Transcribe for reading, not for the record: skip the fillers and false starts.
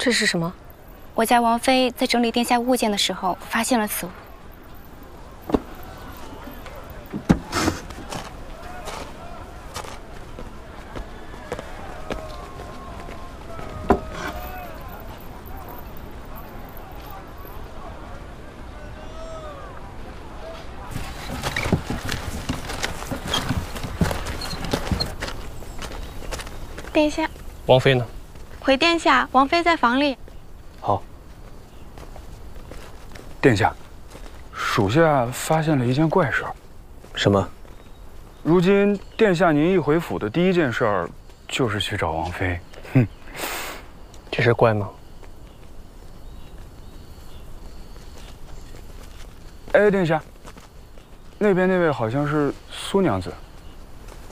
这是什么？ 我家王妃在整理殿下物件的时候发现了此物。 殿下， 王妃呢？ 回殿下，王妃在房里。 好。 殿下，属下发现了一件怪事儿。 什么？ 如今殿下您一回府的第一件事儿，就是去找王妃。哼， 这是怪吗？ 哎，殿下，那边那位好像是苏娘子。